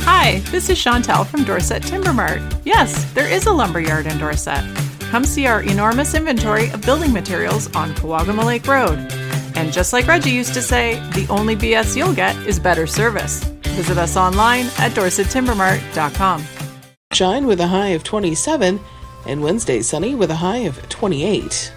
Hi, this is Chantel from Dorset Timber Mart. Yes, there is a lumberyard in Dorset. Come see our enormous inventory of building materials on Kawagama Lake Road. And just like Reggie used to say, the only BS you'll get is better service. Visit us online at dorsettimbermart.com. Shine with a high of 27, and Wednesday sunny with a high of 28.